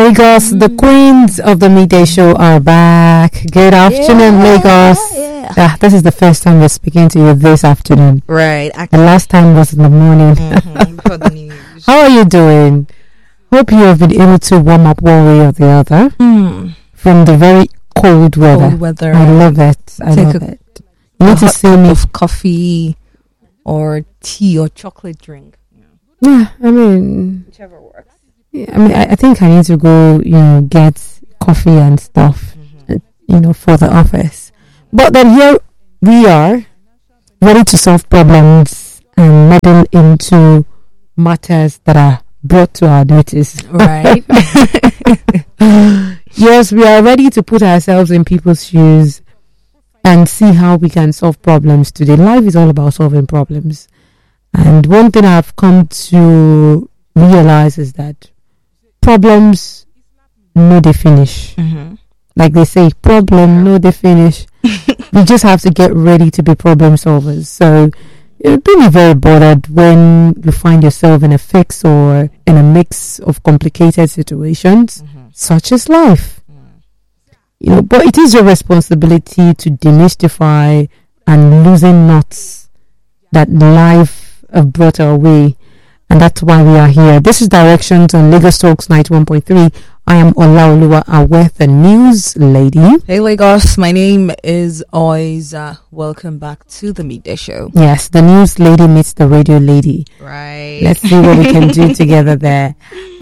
Lagos, the queens of the midday show are back. Good afternoon, Lagos. This is the first time we're speaking to you this afternoon. Right. The last time was in the morning. Before the news. How are you doing? Hope you have been able to warm up one way or the other from the very cold weather. I love it. I love it. You need to see me of coffee or tea or chocolate drink. Yeah, I mean, Whichever works. yeah, I mean, I think I need to go, get coffee and stuff, for the office. But then here we are, ready to solve problems and meddle into matters that are brought to our notice. Right. Yes, we are ready to put ourselves in people's shoes and see how we can solve problems today. Life is all about solving problems. And one thing I've come to realize is that problems, no, they finish. Like they say, problem, no, they finish. We just have to get ready to be problem solvers. So don't be very bothered when you find yourself in a fix or in a mix of complicated situations, such as life. But it is your responsibility to demystify and loosen knots that life have brought our way, and that's why we are here. This is Directions on Lagos Talks 91.3. I am Olaoluwa Awe, the news lady. Hey Lagos, my name is Oiza. Welcome back to the midday show. Yes, the news lady meets the radio lady. Right. Let's see what we can do together there.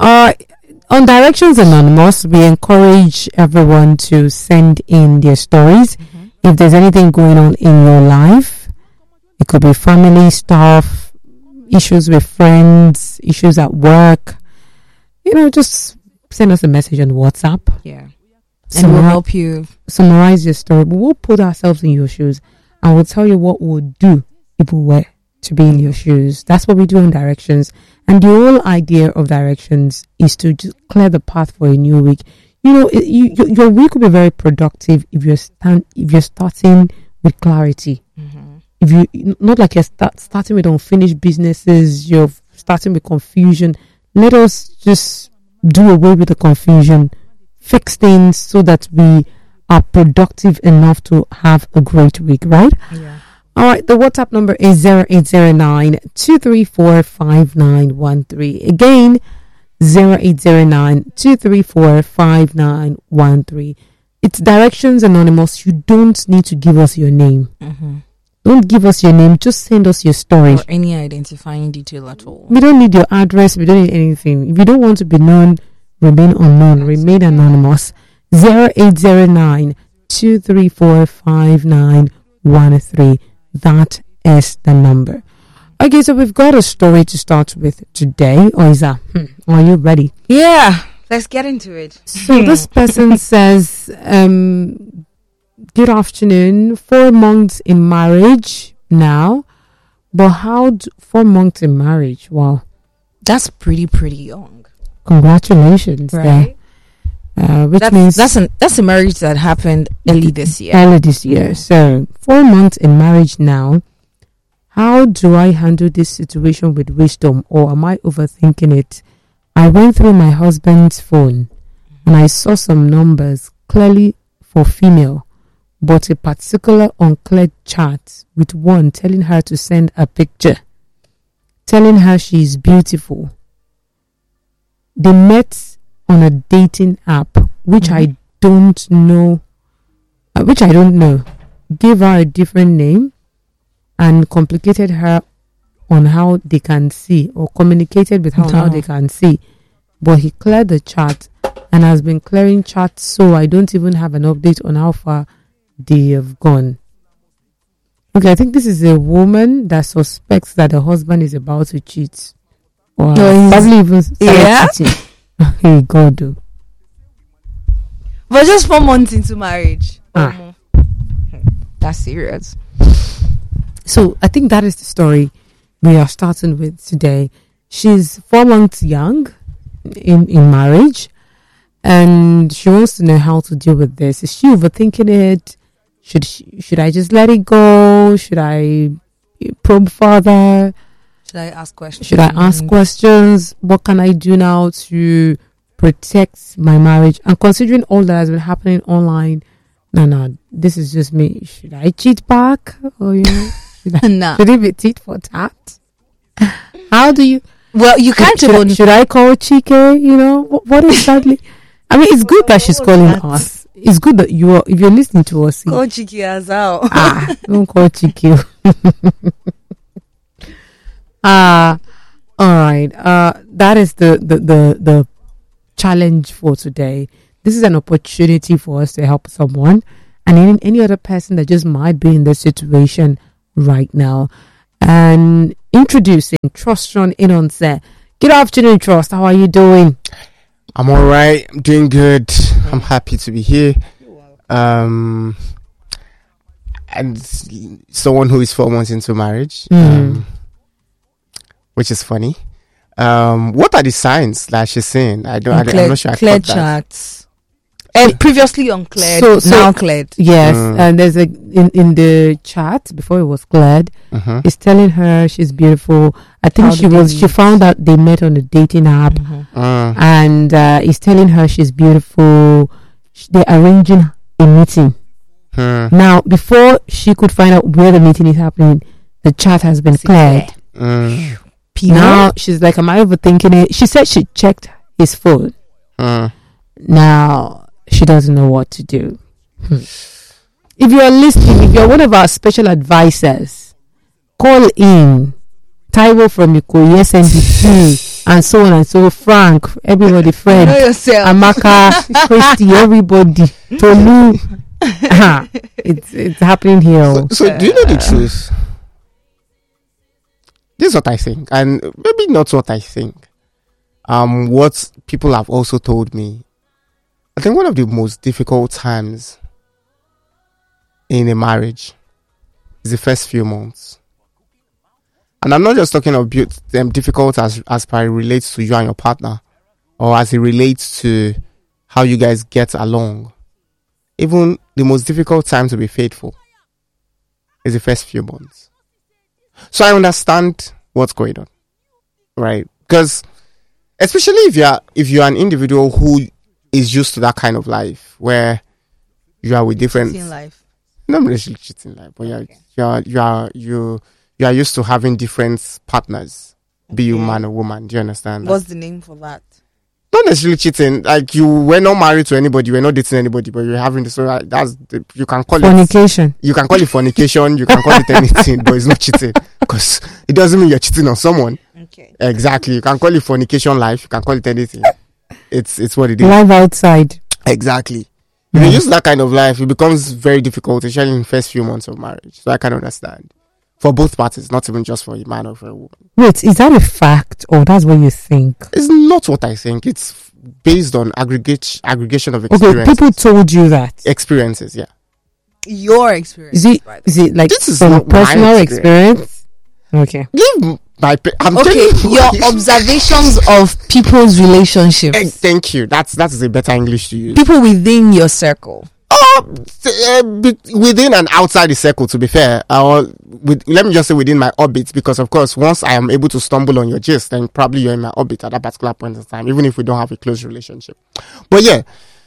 On Directions Anonymous, we encourage everyone to send in their stories. If there's anything going on in your life, it could be family stuff, issues with friends, issues at work. Just send us a message on WhatsApp. Yeah. And we'll help you summarize your story. But we'll put ourselves in your shoes and we'll tell you what we'll do if we were to be in your shoes. That's what we do in Directions. And the whole idea of Directions is to just clear the path for a new week. Your week will be very productive if you're starting with clarity. If you not like you're starting with unfinished businesses, you're starting with confusion. Let us just do away with the confusion, fix things so that we are productive enough to have a great week, right? Yeah. All right, the WhatsApp number is 0809 234 5913. Again, 0809 234 5913. It's Directions Anonymous. You don't need to give us your name. Don't give us your name. Just send us your story. Or any identifying detail at all. We don't need your address. We don't need anything. If you don't want to be known, remain unknown. Remain anonymous. 0809 234 5913. That is the number. Okay, so we've got a story to start with today. Oiza, are you ready? Yeah, let's get into it. So this person says, good afternoon. 4 months in marriage now. But 4 months in marriage? Wow. That's pretty young. Congratulations. Right. There. Which means that's a marriage that happened early this year. So 4 months in marriage now. How do I handle this situation with wisdom, or am I overthinking it? I went through my husband's phone and I saw some numbers clearly for female, but a particular unclear chat with one telling her to send a picture, telling her she is beautiful. They met on a dating app, which I don't know. Gave her a different name and complicated her on how they can see, or communicated with her on how they can see. But he cleared the chat and has been clearing chats, so I don't even have an update on how far they have gone. Okay, I think this is a woman that suspects that the husband is about to cheat, or probably even cheating. Hey, God, do. But just 4 months into marriage. That's serious. So I think that is the story we are starting with today. She's 4 months young in marriage, and she wants to know how to deal with this. Is she overthinking it? Should I just let it go? Should I probe further? Should I ask questions? What can I do now to protect my marriage? And considering all that has been happening online, no, this is just me. Should I cheat back? Or, should it be tit for tat? How do you... Well, you can't even... Should I call Chike? What exactly... I mean, it's good that she's calling us. It's good that if you're listening to us. Call Chike as well. Don't call Chike. All right. That is the challenge for today. This is an opportunity for us to help someone and any other person that just might be in this situation right now. And introducing Trustron Inonse. Good afternoon, Trust. How are you doing? I'm all right. I'm doing good. I'm happy to be here. And someone who is 4 months into marriage, which is funny. What are the signs that she's saying? I'm not sure. Clear charts. Previously uncleared, now cleared. Yes, and there's in the chat before it was cleared. It's telling her she's beautiful. I think she found out they met on a dating app, and it's telling her she's beautiful. They're arranging a meeting. Now, before she could find out where the meeting is happening, the chat has been cleared. Now she's like, am I overthinking it? She said she checked his phone. Now she doesn't know what to do. If you're listening, if you're one of our special advisors, call in. Taiwo from Ikoyi, SNBC, and so on and so. Frank, everybody, Fred, Amaka, Christy, everybody, Tolu. It's happening here. So do you know the truth? This is what I think, and maybe not what I think. What people have also told me. I think one of the most difficult times in a marriage is the first few months. And I'm not just talking about them difficult as per it relates to you and your partner, or as it relates to how you guys get along. Even the most difficult time to be faithful is the first few months. So I understand what's going on, right? Because especially if you're an individual who is used to that kind of life where you are with different cheating life. Not necessarily cheating life, but you are used to having different partners, be you man or woman. Do you understand? What's the name for that? Not necessarily cheating. Like you were not married to anybody, you were not dating anybody, but you're having this. So you can call fornication. You can call it fornication. You can call it anything, but it's not cheating because it doesn't mean you're cheating on someone. Okay. Exactly. You can call it fornication life. You can call it anything. It's what it is. Live outside. Exactly. If you use that kind of life, it becomes very difficult, especially in the first few months of marriage. So I can understand. For both parties, not even just for a man or for a woman. Wait, is that a fact or that's what you think? It's not what I think. It's based on aggregation of experiences. Okay, people told you that. Experiences, yeah. Your experience. Is it like this is from personal experience? Okay. I'm telling you. Your observations of people's relationships. Thank you. That is a better English to use. People within your circle. Within and outside the circle, to be fair, let me just say within my orbit, because of course once I am able to stumble on your gist, then probably you're in my orbit at that particular point in time, even if we don't have a close relationship. But yeah,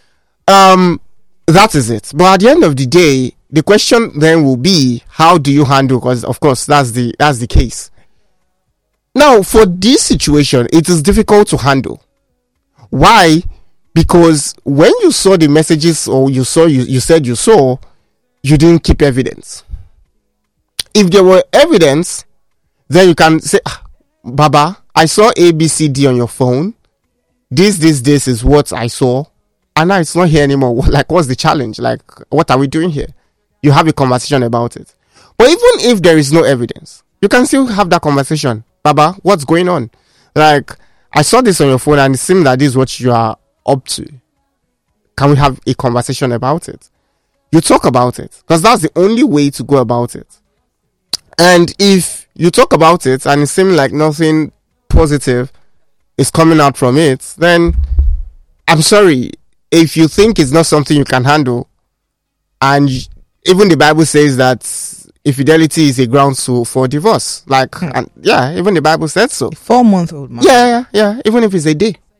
that is it. But at the end of the day, the question then will be, how do you handle? Because of course that's the case. Now for this situation, it is difficult to handle. Why? Because when you saw the messages, or you said you saw, you didn't keep evidence. If there were evidence, then you can say, Baba, I saw ABCD on your phone. This is what I saw. And now it's not here anymore. Like, what's the challenge? Like, what are we doing here? You have a conversation about it. But even if there is no evidence, you can still have that conversation. Baba, what's going on? Like, I saw this on your phone and it seems that this is what you are up to. Can we have a conversation about it? You talk about it, because that's the only way to go about it. And if you talk about it and it seems like nothing positive is coming out from it, then I'm sorry, if you think it's not something you can handle, and even the Bible says that infidelity is a ground for divorce. Like, and yeah, even the Bible said so. 4-month-old man. Yeah. Even if it's a day.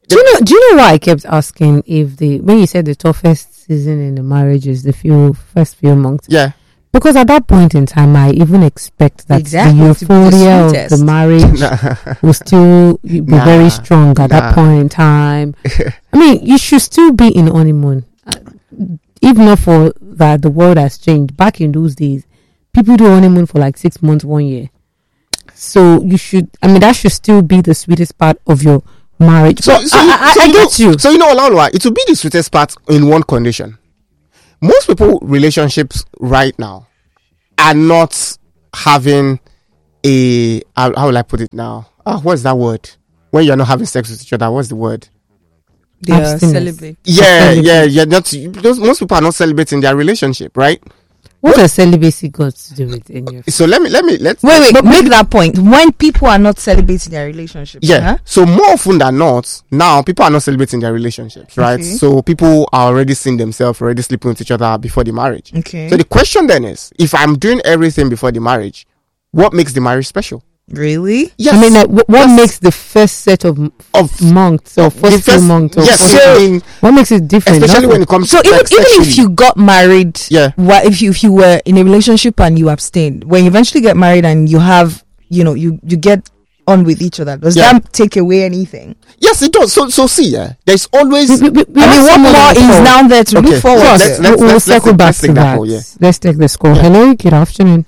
Do you know why I kept asking when you said the toughest season in the marriage is the first few months? Yeah. Because at that point in time, I even expect that the euphoria of the marriage will still be very strong at that point in time. I mean, you should still be in honeymoon. If not for that, the world has changed. Back in those days, people do honeymoon for like 6 months, 1 year. So that should still be the sweetest part of your marriage. So I get you. So Olaoluwa, it will be the sweetest part in one condition. Most people relationships right now are not having how will I put it now? What's that word? When you're not having sex with each other, what's the word? They are celibate. Yeah. Most people are not celebrating their relationship, right? What has celibacy got to do with any of? So let's wait. Make that point. When people are not celebrating their relationship, So more often than not, now people are not celebrating their relationships, right? Okay. So people are already seeing themselves already sleeping with each other before the marriage. Okay. So the question then is, if I'm doing everything before the marriage, what makes the marriage special? Really? Yes. I mean, what makes the first set of months or first few months? What makes it different? Especially when it comes to even if you got married, if you were in a relationship and you abstained, when you eventually get married and you have, you get on with each other, does that take away anything? Yes, it does. So see, there's always. what more is now there to look forward to? We'll circle back to that. Let's take the score. Hello, good afternoon.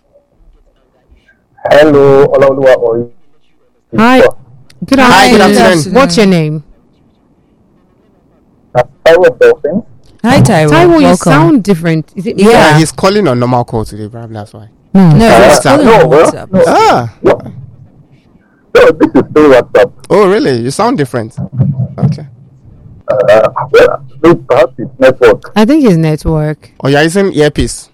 Hello, Olaoluwa. Hi. Good afternoon. What's your name? Taiwo Dolphin. Hi, Taiwo. Taiwo, you sound different. Is it? Yeah, he's calling on normal call today, probably that's why. No, he's calling on WhatsApp. No, this is still WhatsApp. Oh, really? You sound different. Okay. Perhaps it's network. I think it's network. Oh, you're using earpiece.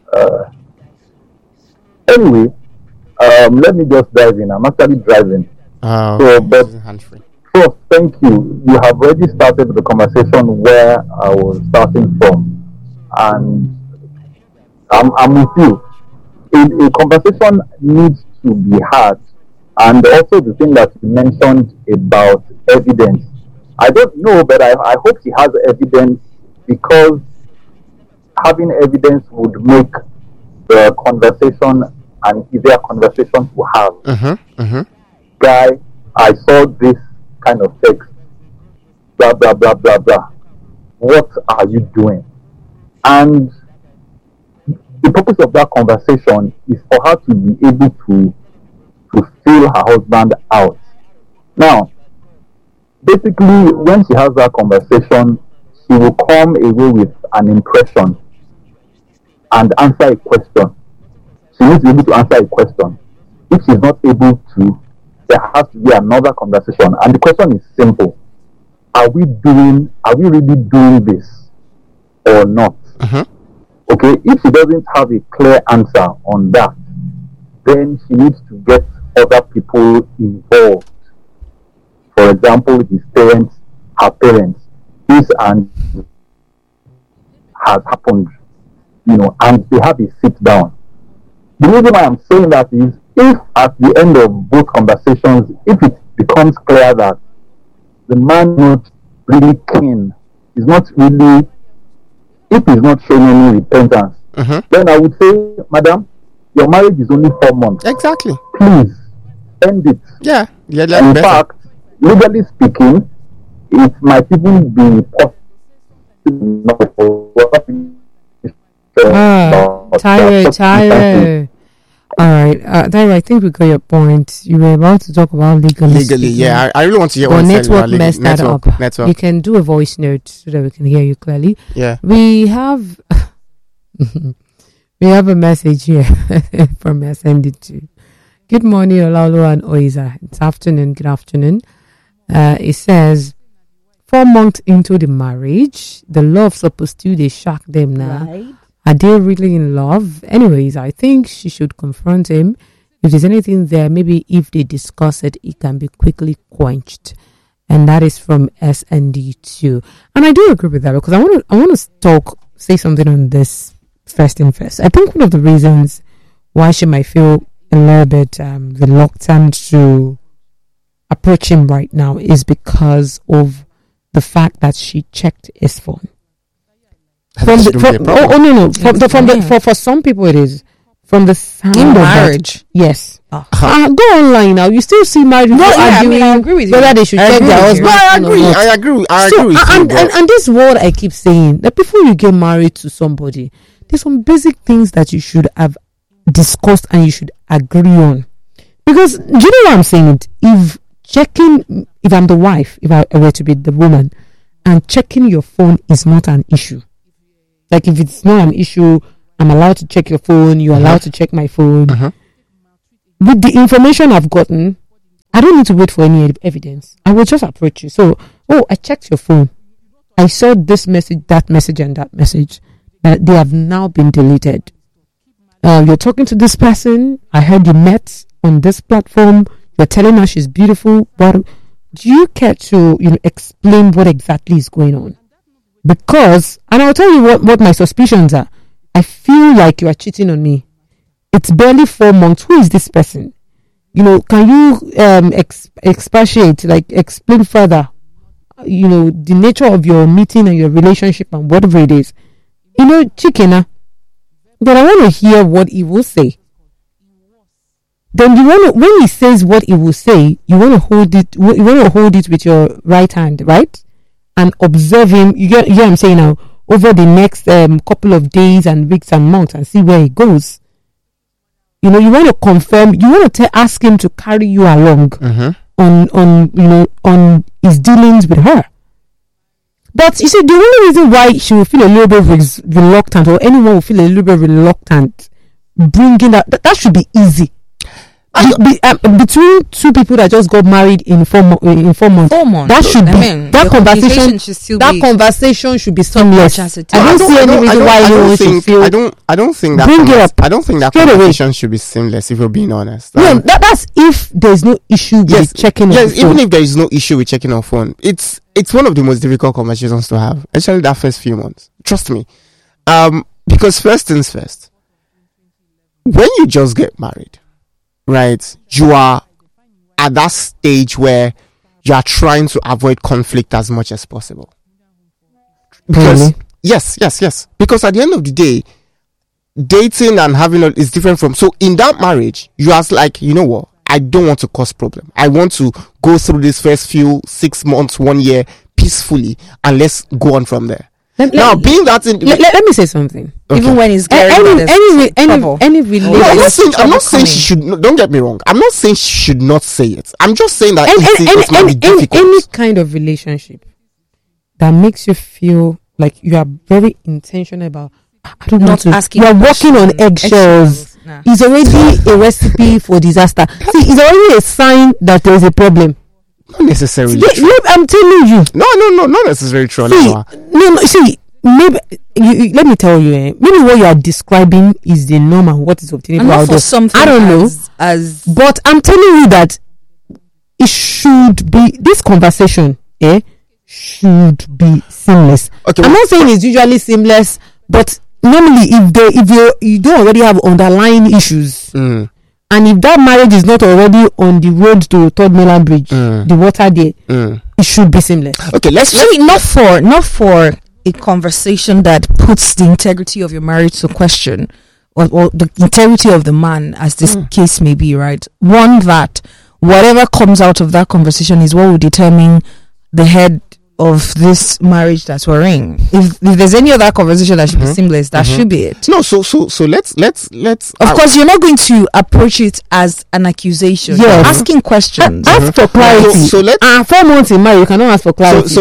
Anyway. Let me just dive in. I'm actually driving. Hands-free. So, thank you. You have already started the conversation where I was starting from, and I'm with you. A conversation needs to be had, and also the thing that you mentioned about evidence. I don't know, but I hope he has evidence, because having evidence would make the conversation an easier conversation to have. Guy, I saw this kind of text, blah blah blah blah blah. What are you doing? And the purpose of that conversation is for her to be able to feel her husband out. Now, basically, when she has that conversation, she will come away with an impression and answer a question. She needs to be able to answer a question. If she's not able to, there has to be another conversation. And the question is simple. Are we really doing this or not? Okay, if she doesn't have a clear answer on that, then she needs to get other people involved. For example, his parents, her parents. This and has happened, and they have a sit down. The reason why I'm saying that is, if at the end of both conversations, if it becomes clear that the man is not really keen, if he's not showing any repentance, then I would say, madam, your marriage is only 4 months. Exactly. Please, end it. Yeah. In fact, legally speaking, it might even be possible. Tyler. All right, Tyler, I think we got your point. You were about to talk about legally. Yeah, I really want to hear what network messed that up. Network. You can do a voice note so that we can hear you clearly. Yeah, we have a message here from me. I send it to. Good morning, Olaoluwa and Oiza. It's afternoon. Good afternoon. It says 4 months into the marriage, the love supposed to they shock them now. Right. Are they really in love? Anyways, I think she should confront him. If there's anything there, maybe if they discuss it, it can be quickly quenched. And that is from SND2. And I do agree with that, because I want to say something on this first thing first. I think one of the reasons why she might feel a little bit reluctant to approach him right now is because of the fact that she checked his phone. For some people it is. From the sound in marriage, yes. Go online now. You still see married people arguing. I agree with you. Whether they should check their husband. I agree. And this word I keep saying that before you get married to somebody, there's some basic things that you should have discussed and you should agree on. Because do you know what I'm saying? If I'm the wife, if I were to be the woman, and checking your phone is not an issue. Like if it's not an issue, I'm allowed to check your phone, you're allowed to check my phone. With the information I've gotten, I don't need to wait for any evidence. I will just approach you. So, I checked your phone. I saw this message, that message, and that message. They have now been deleted. You're talking to this person. I heard you met on this platform. You're telling her she's beautiful. But do you care to explain what exactly is going on? Because, and I'll tell you what my suspicions are. I feel like you are cheating on me. It's barely 4 months. Who is this person? Can you expatiate, explain further, the nature of your meeting and your relationship and whatever it is. Chikena. But I want to hear what he will say. Then when he says what he will say, you want to hold it with your right hand, right? And observe him. You get what I'm saying now? Over the next couple of days and weeks and months and see where he goes. You want to confirm, you want to ask him to carry you along on his dealings with her. But you see, the only reason why she will feel a little bit reluctant, or anyone will feel a little bit reluctant bringing that should be easy. Between two people that just got married in 4 months. That should be that conversation. Conversation should be seamless. I don't see any reason why anyone should feel. I don't think that conversation should be seamless. If you're being honest. No, that's if there's no issue with checking. Yes, even if there is no issue with checking on phone, it's one of the most difficult conversations to have, especially that first few months. Trust me, because first things first, when you just get married. Right, you are at that stage where you are trying to avoid conflict as much as possible. Because yes. Because at the end of the day, dating and having is different from. So in that marriage, you are like, you know what? I don't want to cause problem. I want to go through this first few 6 months, 1 year peacefully, and let's go on from there. Let me say something. Okay. Even when it's any relationship. I'm not saying she should. Don't get me wrong. I'm not saying she should not say it. I'm just saying that it might be difficult. Any kind of relationship that makes you feel like you are very intentional about. I don't know. You are walking on eggshells. It's already a recipe for disaster. See, it's already a sign that there is a problem. Not necessarily. I'm telling you. No, not necessarily true. Maybe let me tell you. Maybe what you are describing is the norm and what is obtainable. Not for something. I don't know. But I'm telling you that it should be this conversation. Should be seamless. Okay, I'm not saying it's usually seamless, but normally, if you don't already have underlying issues. And if that marriage is not already on the road to Third Mainland Bridge, the water there, it should be seamless. Okay, let's not for a conversation that puts the integrity of your marriage to question, or the integrity of the man, as this case may be, right? One that whatever comes out of that conversation is what will determine the head of this marriage that we're in. If there's any other conversation that should be seamless, that should be it. No, so let's. Of course, you're not going to approach it as an accusation. Yes. You're asking questions. Ask for clarity. So let's 4 months in marriage, you cannot ask for clarity.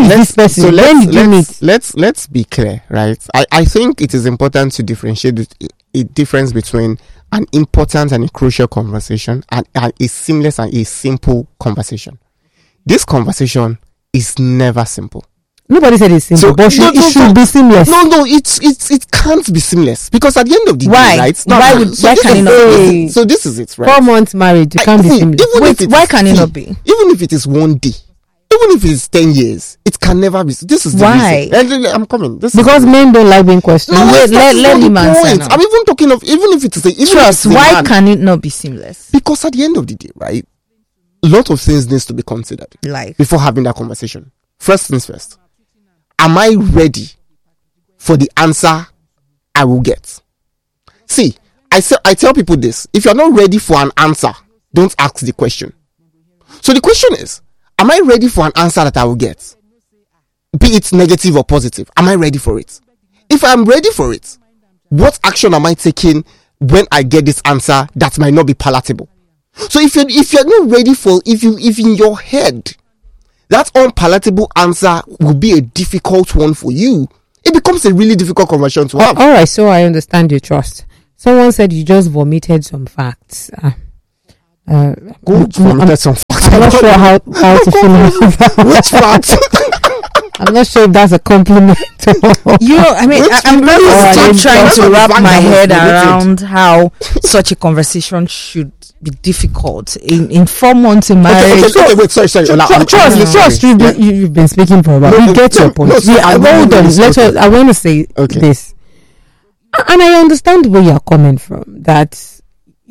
Let's be clear, right? I think it is important to differentiate a difference between an important and a crucial conversation and a seamless and a simple conversation. This conversation is never simple. Nobody said it's simple, but it should be seamless. No, it can't be seamless because at the end of the day, right? Why can it not be? So this is it, right? 4 months married, you can't be seamless. Why can it not be? Even if it is 1 day, even if it is 10 years, it can never be. This is the reason. I'm coming. Because men don't like being questioned. No, let him answer. I'm even talking of even if it is trust. Why can it not be seamless? Because at the end of the day, right? A lot of things needs to be considered like before having that conversation. first things first, am I ready for the answer I will get? See, I tell people this: if you're not ready for an answer, don't ask the question. So the question is, am I ready for an answer that I will get? Be it negative or positive, am I ready for it? If I'm ready for it, what action am I taking when I get this answer that might not be palatable? So if you're not ready for, if in your head that unpalatable answer will be a difficult one for you, it becomes a really difficult conversation to have. All right, so I understand your trust. Someone said you just vomited some facts. Vomited some facts. I'm not sure how to feel. Which facts? I'm not sure if that's a compliment. I'm really still trying to wrap my head around how such a conversation should be difficult in 4 months in marriage. Okay, wait, sorry. Trust, you've been speaking for a while. We get your point. Hold on. I want to say this. And I understand where you're coming from. That,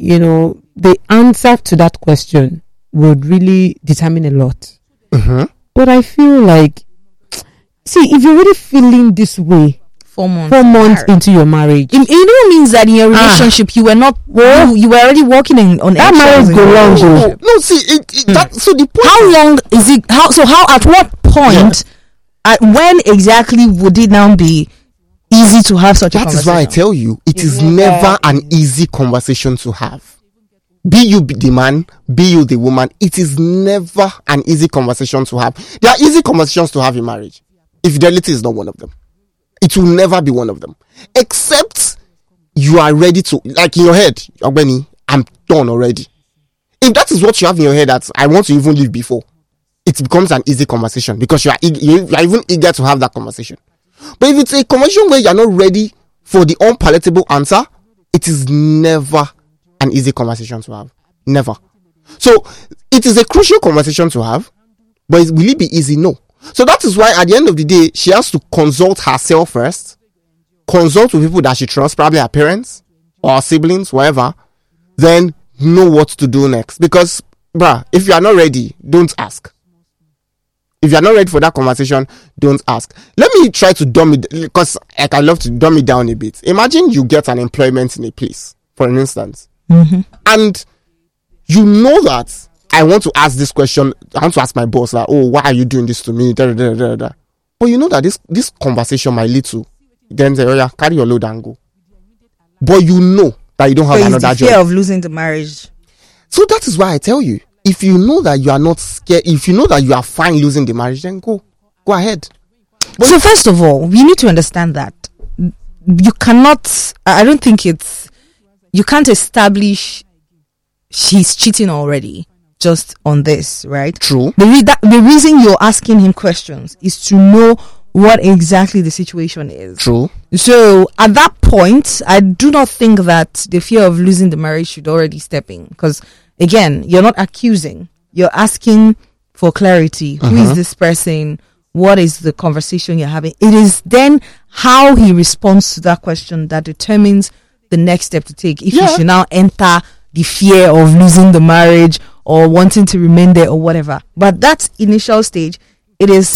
the answer to that question would really determine a lot. Mm-hmm. But I feel like, see, if you're really feeling this way 4 months, 4 months into your marriage, it means that in your relationship you were not you were already working on that marriage go long. No, see, so the point. How long is it? How at what point? When exactly would it now be easy to have such a conversation? That is why I tell you, it is never an easy conversation to have. Be you the man, be you the woman, it is never an easy conversation to have. There are easy conversations to have in marriage. Infidelity is not one of them. It will never be one of them. Except you are ready to, like in your head, Ogbeni, I'm done already. If that is what you have in your head, that I want to even leave before, it becomes an easy conversation because you are even eager to have that conversation. But if it's a conversation where you are not ready for the unpalatable answer, it is never an easy conversation to have. Never. So it is a crucial conversation to have, but will it be easy? No. So that is why at the end of the day, she has to consult herself first, consult with people that she trusts, probably her parents or her siblings, whatever, then know what to do next. Because, if you are not ready, don't ask. If you are not ready for that conversation, don't ask. Let me try to dumb it, because I love to dumb it down a bit. Imagine you get an employment in a place, for an instance, and you know that I want to ask this question. I want to ask my boss, like, oh, why are you doing this to me? But you know that this conversation might lead to, then say, oh yeah, carry your load and go. But you know that you don't have another job. Fear of losing the marriage. So that is why I tell you, if you know that you are not scared, if you know that you are fine losing the marriage, then go ahead. But so first of all, you need to understand that you cannot. I don't think you can't establish she's cheating already just on this, right? True. The reason you're asking him questions is to know what exactly the situation is. True. So at that point, I do not think that the fear of losing the marriage should already step in, because again, you're not accusing, you're asking for clarity. Who is this person? What is the conversation you're having? It is then how he responds to that question that determines the next step to take. If you should now enter the fear of losing the marriage or wanting to remain there or whatever. But that initial stage, it is